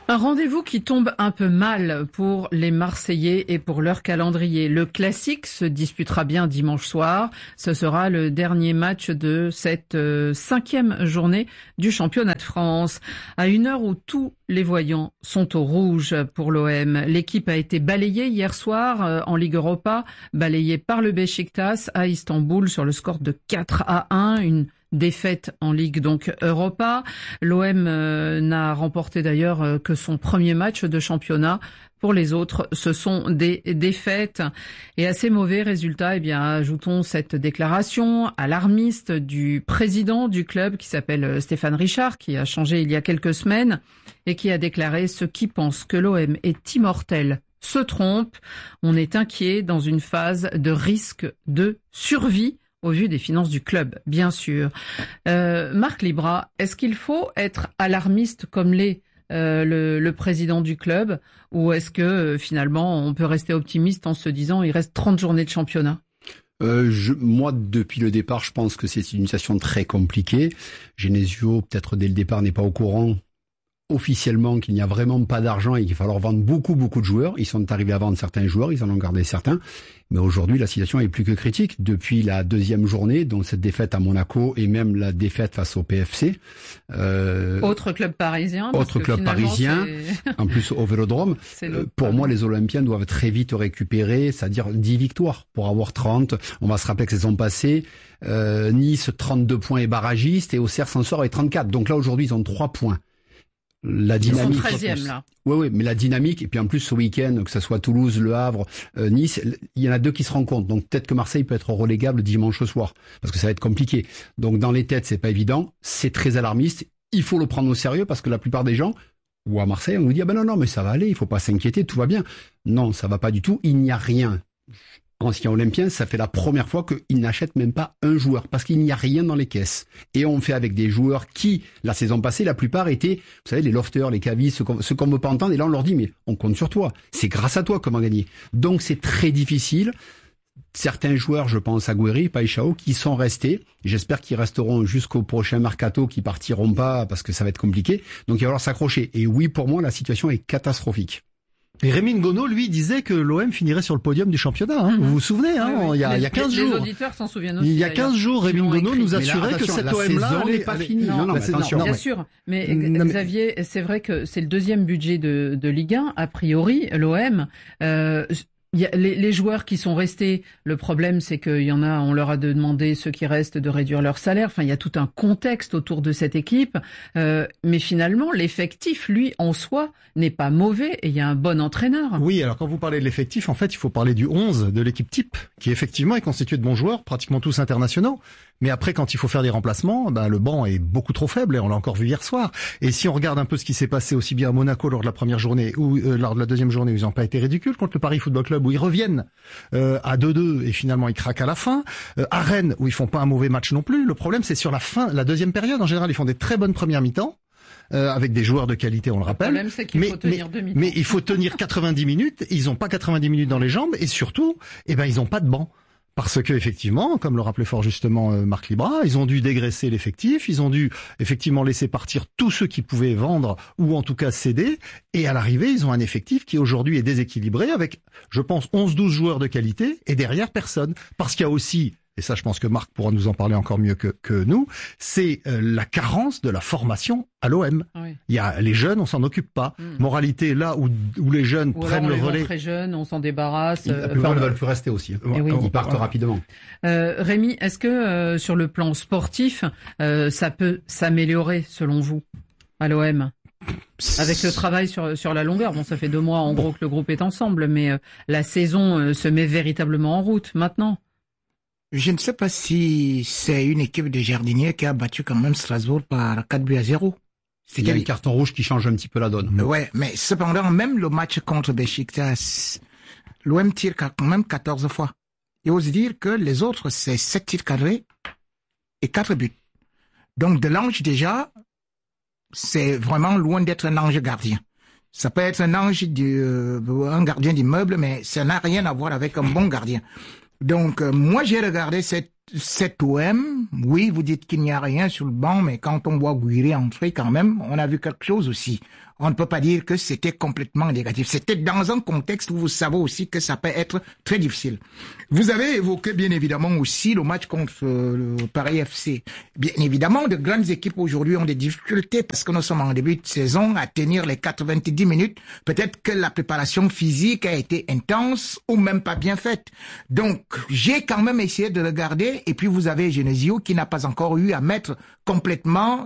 Un rendez-vous qui tombe un peu mal pour les Marseillais et pour leur calendrier. Le classique se disputera bien dimanche soir. Ce sera le dernier match de cette 5e journée du championnat de France. À une heure où tous les voyants sont au rouge pour l'OM. L'équipe a été balayée hier soir en Ligue Europa, balayée par le Beşiktaş à Istanbul sur le score de 4-1. Une défaite en Ligue donc Europa. L'OM n'a remporté d'ailleurs que son premier match de championnat. Pour les autres, ce sont des défaites et assez mauvais résultats. Eh bien, ajoutons cette déclaration alarmiste du président du club qui s'appelle Stéphane Richard, qui a changé il y a quelques semaines et qui a déclaré: ceux qui pensent que l'OM est immortel se trompent. On est inquiet dans une phase de risque de survie au vu des finances du club, bien sûr. Marc Libra, est-ce qu'il faut être alarmiste comme l'est le président du club, ou est-ce que finalement on peut rester optimiste en se disant il reste 30 journées de championnat? Moi, depuis le départ, je pense que c'est une situation très compliquée. Genesio, peut-être dès le départ, n'est pas au courant officiellement qu'il n'y a vraiment pas d'argent et qu'il va falloir vendre beaucoup de joueurs. Ils sont arrivés à vendre certains joueurs, ils en ont gardé certains. Mais aujourd'hui, la situation est plus que critique. Depuis la 2e journée, donc cette défaite à Monaco et même la défaite face au PFC. Autre club parisien. Autre club parisien, en plus au Vélodrome. Pour moi, les Olympiens doivent très vite récupérer, c'est-à-dire 10 victoires pour avoir 30. On va se rappeler que saison passée, Nice 32 points et barragiste, et Auxerre s'en sort avec 34. Donc là, aujourd'hui, ils ont 3 points. La dynamique. Ils sont 13e, là. Oui, mais la dynamique, et puis en plus ce week-end, que ce soit Toulouse, Le Havre, Nice, il y en a 2 qui se rencontrent. Donc peut-être que Marseille peut être relégable dimanche soir, parce que ça va être compliqué. Donc dans les têtes, c'est pas évident, c'est très alarmiste. Il faut le prendre au sérieux, parce que la plupart des gens, ou à Marseille, on nous dit: ah ben non, mais ça va aller, il faut pas s'inquiéter, tout va bien. Non, ça va pas du tout, il n'y a rien. Ancien Olympien, ça fait la première fois qu'ils n'achètent même pas un joueur, parce qu'il n'y a rien dans les caisses. Et on fait avec des joueurs qui, la saison passée, la plupart étaient, vous savez, les lofters, les cavis, ceux qu'on ne veut pas entendre, et là on leur dit: mais on compte sur toi, c'est grâce à toi comment gagner. Donc c'est très difficile. Certains joueurs, je pense à Guéry, Paixão, qui sont restés. J'espère qu'ils resteront jusqu'au prochain mercato, qui partiront pas, parce que ça va être compliqué. Donc il va falloir s'accrocher. Et oui, pour moi, la situation est catastrophique. Et Rémi Ngono, lui, disait que l'OM finirait sur le podium du championnat. Hein. Vous vous souvenez, hein, oui. il y a 15 jours. Les auditeurs s'en souviennent aussi. Il y a 15 jours, Rémi Ngono nous assurait que cette OM-là n'est pas finie. Non, attention. Bien sûr. Mais Xavier, c'est vrai que c'est le 2e budget de Ligue 1. A priori, l'OM, il y a les joueurs qui sont restés. Le problème, c'est qu'il y en a, on leur a demandé, ceux qui restent, de réduire leur salaire. Enfin, il y a tout un contexte autour de cette équipe. Mais finalement, l'effectif, lui, en soi, n'est pas mauvais, et il y a un bon entraîneur. Oui, alors quand vous parlez de l'effectif, en fait, il faut parler du 11 de l'équipe type, qui effectivement est constitué de bons joueurs, pratiquement tous internationaux. Mais après, quand il faut faire des remplacements, le banc est beaucoup trop faible, et on l'a encore vu hier soir. Et si on regarde un peu ce qui s'est passé aussi bien à Monaco lors de la première journée, ou lors de la 2e journée, où ils n'ont pas été ridicules, contre le Paris Football Club, où ils reviennent à 2-2, et finalement ils craquent à la fin. À Rennes, où ils font pas un mauvais match non plus. Le problème, c'est sur la fin, la 2e période. En général, ils font des très bonnes premières mi-temps. Avec des joueurs de qualité, on le rappelle. Le problème, c'est qu'il faut tenir 2 mi-temps. Mais il faut tenir 90 minutes. Ils n'ont pas 90 minutes dans les jambes, et surtout, ils n'ont pas de banc. Parce que effectivement, comme le rappelait fort justement Marc Libra, ils ont dû dégraisser l'effectif, ils ont dû effectivement laisser partir tous ceux qui pouvaient vendre ou en tout cas céder, et à l'arrivée, ils ont un effectif qui aujourd'hui est déséquilibré avec, je pense, 11-12 joueurs de qualité et derrière personne. Parce qu'il y a aussi, et ça je pense que Marc pourra nous en parler encore mieux que nous, c'est la carence de la formation à l'OM. Oui. Il y a les jeunes, on s'en occupe pas. Moralité, là où les jeunes prennent le relais. Très jeunes, on s'en débarrasse. La plupart ne veulent plus rester aussi. Ils partent rapidement. Rémi, est-ce que sur le plan sportif, ça peut s'améliorer selon vous à l'OM? Avec le travail sur la longueur, bon, ça fait 2 mois en gros que le groupe est ensemble, mais la saison se met véritablement en route maintenant. Je ne sais pas si c'est une équipe de jardiniers qui a battu quand même Strasbourg par 4-0. Il y a un carton rouge qui change un petit peu la donne. Ouais, mais cependant, même le match contre Beşiktaş, l'OM tire quand même 14 fois. Il ose dire que les autres, c'est 7 tirs cadrés et 4 buts. Donc, de l'ange déjà, c'est vraiment loin d'être un ange gardien. Ça peut être un gardien d'immeuble, mais ça n'a rien à voir avec un bon gardien. Donc, moi, j'ai regardé cette cet OM, oui, vous dites qu'il n'y a rien sur le banc, mais quand on voit Guiri entrer quand même, on a vu quelque chose aussi. On ne peut pas dire que c'était complètement négatif. C'était dans un contexte où vous savez aussi que ça peut être très difficile. Vous avez évoqué bien évidemment aussi le match contre le Paris FC. Bien évidemment, de grandes équipes aujourd'hui ont des difficultés parce que nous sommes en début de saison à tenir les 90 minutes. Peut-être que la préparation physique a été intense ou même pas bien faite. Donc, j'ai quand même essayé de regarder et puis vous avez Genesio qui n'a pas encore eu à mettre complètement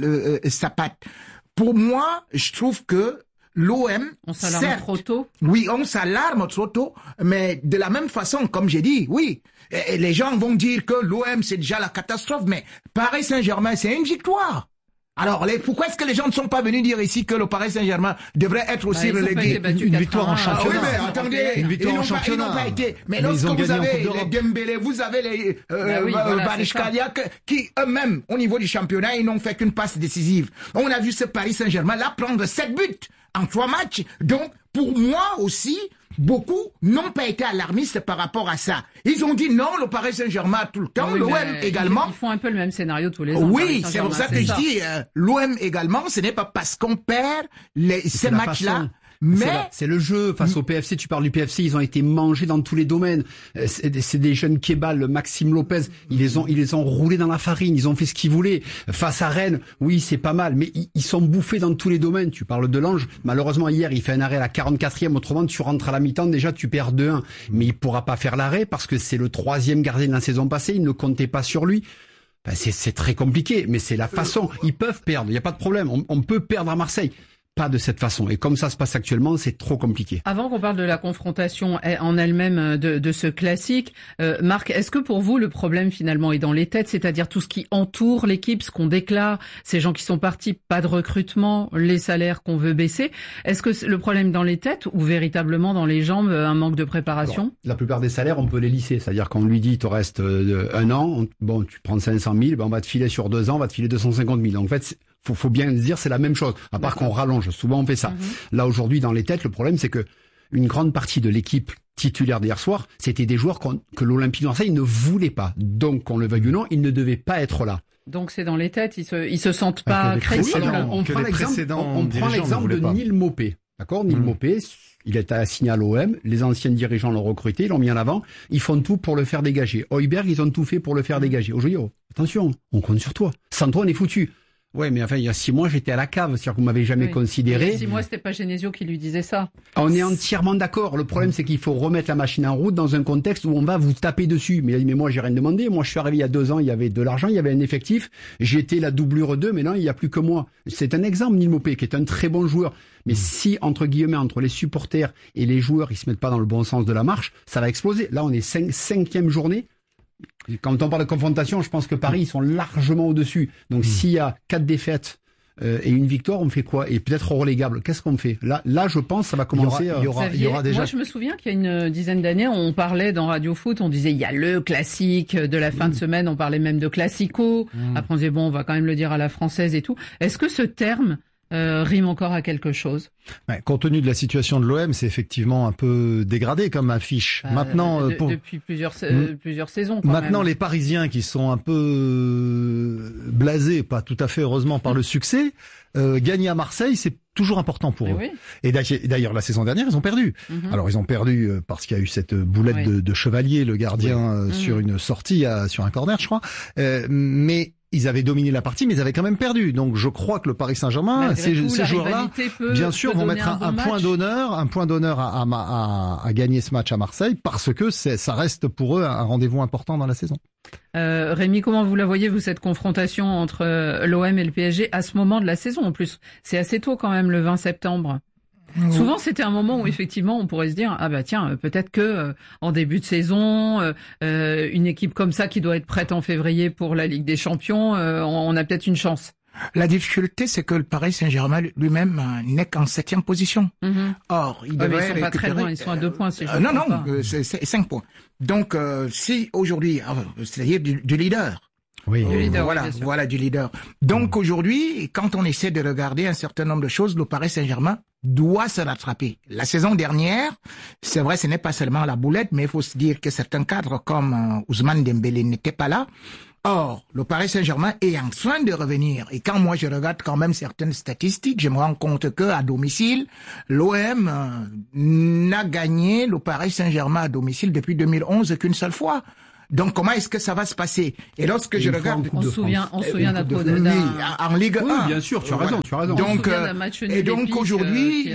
sa patte. Pour moi, je trouve que l'OM... On s'alarme trop tôt. Oui, on s'alarme trop tôt, mais de la même façon, comme j'ai dit, oui, et les gens vont dire que l'OM, c'est déjà la catastrophe, mais Paris Saint-Germain, c'est une victoire. Alors, pourquoi est-ce que les gens ne sont pas venus dire ici que le Paris Saint-Germain devrait être aussi relégué? Une victoire en championnat. Ah oui, mais attendez, une victoire en championnat. Ils n'ont pas été. Mais lorsque vous avez les Dembélé, vous avez les Varishkalia, qui eux-mêmes, au niveau du championnat, ils n'ont fait qu'une passe décisive. On a vu ce Paris Saint-Germain là prendre 7 buts en 3 matchs. Donc, pour moi aussi, beaucoup n'ont pas été alarmistes par rapport à ça. Ils ont dit non, le Paris Saint-Germain tout le temps, oui, l'OM également. Ils font un peu le même scénario tous les ans. Oui, c'est pour ça que je dis, l'OM également, ce n'est pas parce qu'on perd ces matchs-là. Mais c'est le jeu face au PFC. Tu parles du PFC, ils ont été mangés dans tous les domaines. C'est des jeunes Kebal, Maxime Lopez, ils les ont roulés dans la farine. Ils ont fait ce qu'ils voulaient. Face à Rennes, oui, c'est pas mal, mais ils sont bouffés dans tous les domaines. Tu parles de Lange. Malheureusement, hier, il fait un arrêt à la 44e. Autrement, tu rentres à la mi-temps, déjà, tu perds 2-1. Mais il pourra pas faire l'arrêt parce que c'est le 3e gardien de la saison passée. Il ne comptait pas sur lui. Ben, c'est très compliqué, mais c'est la façon. Ils peuvent perdre. Il n'y a pas de problème. On peut perdre à Marseille. Pas de cette façon. Et comme ça se passe actuellement, c'est trop compliqué. Avant qu'on parle de la confrontation en elle-même de ce classique, Marc, est-ce que pour vous, le problème finalement est dans les têtes, c'est-à-dire tout ce qui entoure l'équipe, ce qu'on déclare, ces gens qui sont partis, pas de recrutement, les salaires qu'on veut baisser. Est-ce que le problème est dans les têtes ou véritablement dans les jambes, un manque de préparation? Alors, la plupart des salaires, on peut les lisser. C'est-à-dire qu'on lui dit, il te reste 1 an, bon, tu prends 500 000, ben on va te filer sur 2 ans, on va te filer 250 000. Donc en fait, faut bien dire c'est la même chose, à part qu'on rallonge. Souvent on fait ça. Là aujourd'hui dans les têtes, le problème c'est que une grande partie de l'équipe titulaire d'hier soir, c'était des joueurs que l'Olympique de Marseille ne voulait pas. Donc qu'on le veuille ou non, ils ne devaient pas être là. Donc c'est dans les têtes, ils se sentent pas crédibles. On prend l'exemple de Neil Maupay. D'accord, Neil Maupay, il est assigné à l'OM, les anciens dirigeants l'ont recruté, ils l'ont mis en avant, ils font tout pour le faire dégager. Højbjerg, ils ont tout fait pour le faire dégager. Aujourd'hui, attention, on compte sur toi. Sans toi, on est foutu. Ouais, mais enfin, il y a 6 mois, j'étais à la cave, c'est-à-dire que vous m'avez jamais considéré. Il y a 6 mois, c'était pas Genesio qui lui disait ça. On est entièrement d'accord. Le problème, c'est qu'il faut remettre la machine en route dans un contexte où on va vous taper dessus. Mais moi, j'ai rien demandé. Moi, je suis arrivé il y a 2 ans, il y avait de l'argent, il y avait un effectif. J'étais la doublure 2, mais non, il y a plus que moi. C'est un exemple, Neil Maupay, qui est un très bon joueur. Mais si, entre guillemets, entre les supporters et les joueurs, ils se mettent pas dans le bon sens de la marche, ça va exploser. Là, on est 5e journée. Quand on parle de confrontation, je pense que Paris, ils sont largement au-dessus. Donc, s'il y a 4 défaites, et une victoire, on fait quoi? Et peut-être relégable. Qu'est-ce qu'on fait? Là, je pense, ça va commencer. Il y aura déjà. Moi, je me souviens qu'il y a une dizaine d'années, on parlait dans Radio Foot, on disait il y a le classique de la fin de semaine, on parlait même de classico. Après, on disait bon, on va quand même le dire à la française et tout. Est-ce que ce terme rime encore à quelque chose? Compte tenu de la situation de l'OM, c'est effectivement un peu dégradé comme affiche. Maintenant, depuis plusieurs saisons. Maintenant, les Parisiens qui sont un peu blasés, pas tout à fait heureusement par le succès, gagner à Marseille, c'est toujours important pour eux. Oui. Et d'ailleurs, la saison dernière, ils ont perdu. Alors, ils ont perdu parce qu'il y a eu cette boulette de Chevalier, le gardien, sur une sortie, sur un corner, je crois. Mais ils avaient dominé la partie, mais ils avaient quand même perdu. Donc, je crois que le Paris Saint-Germain, ces joueurs-là, bien sûr, vont mettre un point d'honneur à gagner ce match à Marseille, parce que ça reste pour eux un rendez-vous important dans la saison. Rémi, comment vous la voyez, vous, cette confrontation entre l'OM et le PSG à ce moment de la saison? En plus, c'est assez tôt quand même, le 20 septembre. Souvent, c'était un moment où effectivement, on pourrait se dire ah bah tiens, peut-être que en début de saison, une équipe comme ça qui doit être prête en février pour la Ligue des Champions, on a peut-être une chance. La difficulté, c'est que le Paris Saint-Germain lui-même n'est qu'en 7e position. Or, il devrait ils sont pas très loin, ils sont à 2 points. Si je c'est 5 points. Donc, si aujourd'hui, c'est-à-dire du leader. Oui, du leader, voilà, oui, bien sûr. voilà du leader. Donc aujourd'hui, quand on essaie de regarder un certain nombre de choses, le Paris Saint-Germain doit se rattraper. La saison dernière, c'est vrai, ce n'est pas seulement la boulette, mais il faut se dire que certains cadres comme Ousmane Dembélé n'étaient pas là. Or, le Paris Saint-Germain est en train de revenir. Et quand moi je regarde quand même certaines statistiques, je me rends compte que à domicile, l'OM n'a gagné le Paris Saint-Germain à domicile depuis 2011 qu'une seule fois. Donc comment est-ce que ça va se passer? Et lorsque je regarde, On se souvient d'un en Ligue 1. Oui, bien sûr, tu as raison. Donc, et donc aujourd'hui,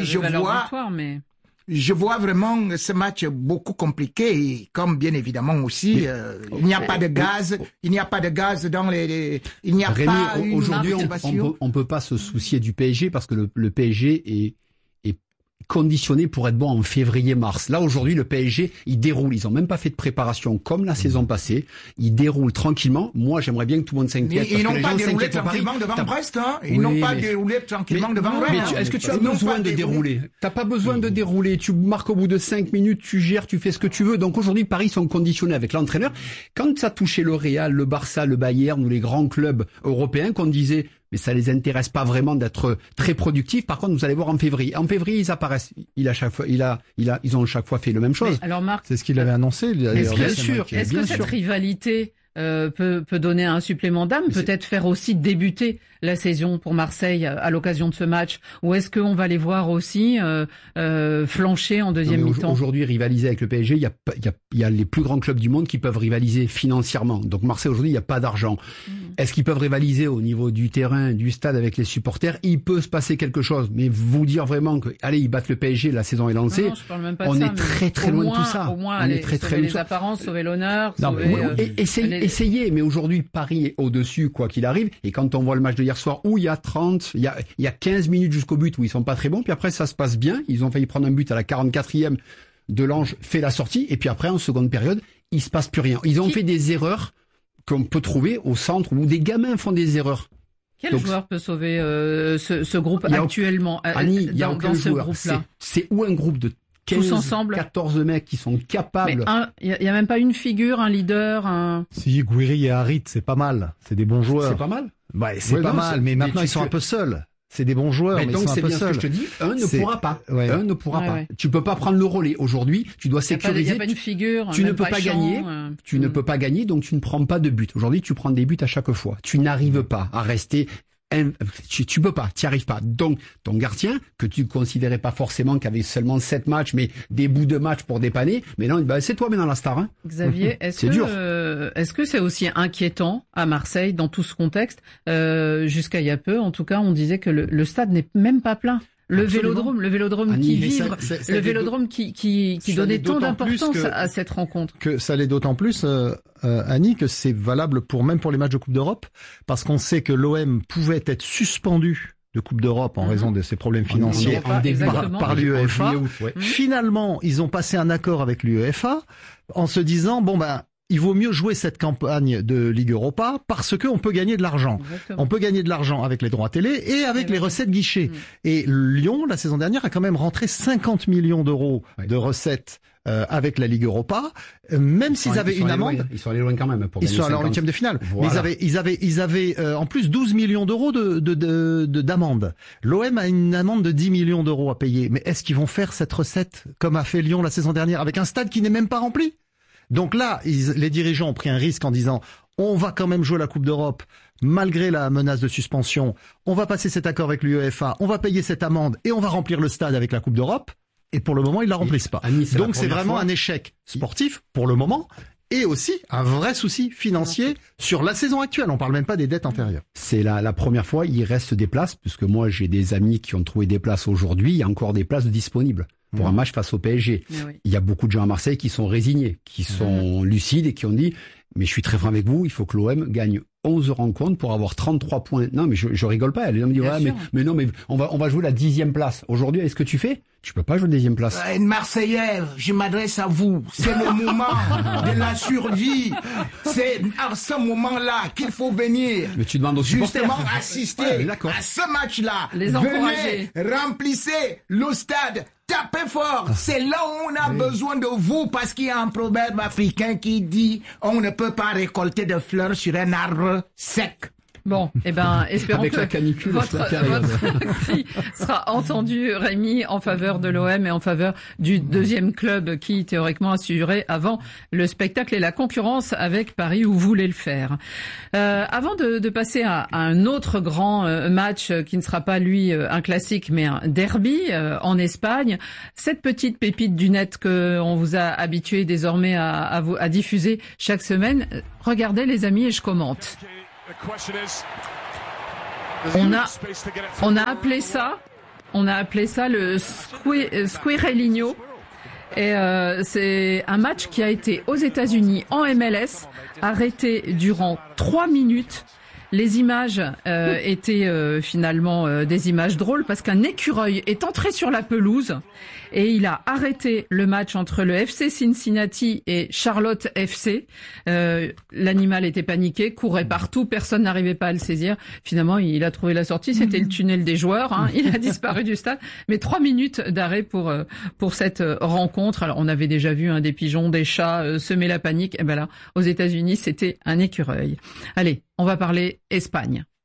je vois vraiment ce match beaucoup compliqué et comme bien évidemment aussi, il n'y a pas de gaz, il n'y a pas de gaz dans il n'y a Rémi, pas une aujourd'hui, on peut pas se soucier du PSG parce que le PSG est conditionné pour être bon en février-mars. Là, aujourd'hui, le PSG, il déroule. Ils ont même pas fait de préparation comme la saison passée. Ils déroulent tranquillement. Moi, j'aimerais bien que tout le monde s'inquiète. Ils n'ont pas déroulé tranquillement devant Brest, hein. Ils n'ont pas déroulé tranquillement devant Brest. Mais est-ce que tu as besoin de dérouler? T'as pas besoin de dérouler. Tu marques au bout de 5 minutes, tu gères, tu fais ce que tu veux. Donc aujourd'hui, Paris sont conditionnés avec l'entraîneur. Quand ça touchait le Real, le Barça, le Bayern ou les grands clubs européens qu'on disait mais ça les intéresse pas vraiment d'être très productifs. Par contre, vous allez voir en février. En février, ils apparaissent. Ils ont chaque fois fait la même chose. Mais alors Marc, c'est ce qu'il avait annoncé. Est-ce que cette rivalité peut donner un supplément d'âme, peut-être faire aussi débuter la saison pour Marseille à l'occasion de ce match, ou est-ce qu'on va les voir aussi flancher en deuxième mi-temps? Aujourd'hui, rivaliser avec le PSG, il y a les plus grands clubs du monde qui peuvent rivaliser financièrement. Donc Marseille, aujourd'hui, il n'y a pas d'argent. Est-ce qu'ils peuvent rivaliser au niveau du terrain, du stade avec les supporters? Il peut se passer quelque chose, mais vous dire vraiment que, allez, ils battent le PSG, la saison est lancée. Non, je parle même pas de on ça, est très très loin de tout ça. Au moins, on est très sauver les apparences, sauver l'honneur. Essayez, mais aujourd'hui, Paris est au-dessus, quoi qu'il arrive. Et quand on voit le match de hier soir où il y a 15 minutes jusqu'au but où ils sont pas très bons, puis après ça se passe bien. Ils ont failli prendre un but à la 44e. Delange fait la sortie, et puis après, en seconde période, il se passe plus rien. Ils ont fait des erreurs qu'on peut trouver au centre où des gamins font des erreurs. Quel joueur peut sauver ce groupe actuellement Annie, il y a aucun ce joueur. Groupe-là. C'est ou un groupe de 15, 14 mecs qui sont capables. Il y a même pas une figure, un leader, Si, Gouiri et Harit, c'est pas mal. C'est des bons joueurs. C'est pas mal. Ouais, c'est pas mal, mais maintenant ils sont un peu seuls. C'est des bons joueurs, mais donc ils sont un peu seuls. seuls. Ce que je te dis, un ne pourra pas. Ouais. Un ne pourra pas. Tu peux pas prendre le relais. Aujourd'hui, tu dois sécuriser. Il y a pas une figure. Tu ne peux pas gagner. Tu ne peux pas gagner, donc tu ne prends pas de but. Aujourd'hui, tu prends des buts à chaque fois. Tu n'arrives pas à rester. Tu peux pas, tu n'y arrives pas. Donc, ton gardien, que tu considérais pas forcément qu'avait seulement 7 matchs, mais des bouts de match pour dépanner, mais non, c'est toi maintenant la star, hein. Xavier, est-ce que c'est aussi inquiétant à Marseille dans tout ce contexte? Jusqu'à il y a peu, en tout cas, on disait que le stade n'est même pas plein. Le vélodrome Annie, qui vibre, le vélodrome qui donnait tant d'importance à cette rencontre. Que ça l'est d'autant plus, Annie, que c'est valable même pour les matchs de Coupe d'Europe, parce qu'on sait que l'OM pouvait être suspendu de Coupe d'Europe en raison de ses problèmes financiers par l'UEFA. Finalement, ils ont passé un accord avec l'UEFA en se disant, il vaut mieux jouer cette campagne de Ligue Europa parce que on peut gagner de l'argent. Exactement. On peut gagner de l'argent avec les droits télé et avec les recettes guichets. Et Lyon, la saison dernière, a quand même rentré 50 millions d'euros de recettes avec la Ligue Europa, même s'ils avaient une amende. Ils sont allés loin quand même. Ils sont allés en huitième de finale. Voilà. Mais ils avaient en plus 12 millions d'euros d'amende. L'OM a une amende de 10 millions d'euros à payer. Mais est-ce qu'ils vont faire cette recette comme a fait Lyon la saison dernière avec un stade qui n'est même pas rempli? Donc là, les dirigeants ont pris un risque en disant on va quand même jouer la Coupe d'Europe malgré la menace de suspension. On va passer cet accord avec l'UEFA, on va payer cette amende et on va remplir le stade avec la Coupe d'Europe. Et pour le moment, ils la remplissent pas. Donc c'est vraiment un échec sportif pour le moment et aussi un vrai souci financier sur la saison actuelle. On parle même pas des dettes antérieures. C'est la première fois, il reste des places, puisque moi j'ai des amis qui ont trouvé des places aujourd'hui, il y a encore des places disponibles pour un match face au PSG. Il y a beaucoup de gens à Marseille qui sont résignés, qui sont lucides et qui ont dit mais je suis très franc avec vous, il faut que l'OM gagne 11 rencontres pour avoir 33 points. Non, mais je rigole pas. Les gens me disent mais non, mais on va jouer la 10e place. Aujourd'hui, est-ce que tu fais? Tu peux pas jouer la 10e place. Une Marseillaise, je m'adresse à vous. C'est le moment de la survie. C'est à ce moment-là qu'il faut venir. Mais tu demandes aux supporters. Justement, assister à ce match-là. Les encourager. Venez, remplissez le stade tapez fort. C'est là où on a besoin de vous parce qu'il y a un proverbe africain qui dit on ne peut pas récolter de fleurs sur un arbre sec. Bon, eh ben, espérons avec que la canicule, votre cri sera entendu, Rémi, en faveur de l'OM et en faveur du deuxième club qui, théoriquement, assurerait avant le spectacle et la concurrence avec Paris où vous voulez le faire. Avant de passer à un autre grand match qui ne sera pas, lui, un classique, mais un derby en Espagne, cette petite pépite du net que on vous a habitué désormais à diffuser chaque semaine, regardez les amis et je commente. On a appelé ça le Squirrelinho. Et c'est un match qui a été aux États-Unis en MLS, arrêté durant 3 minutes. Les images étaient finalement des images drôles parce qu'un écureuil est entré sur la pelouse et il a arrêté le match entre le FC Cincinnati et Charlotte FC. L'animal était paniqué, courait partout, personne n'arrivait pas à le saisir. Finalement, il a trouvé la sortie, c'était le tunnel des joueurs. Hein. Il a disparu du stade. Mais 3 minutes d'arrêt pour cette rencontre. Alors, on avait déjà vu des pigeons, des chats semer la panique. Et ben là, aux États-Unis, c'était un écureuil. Allez, on va parler Espagne.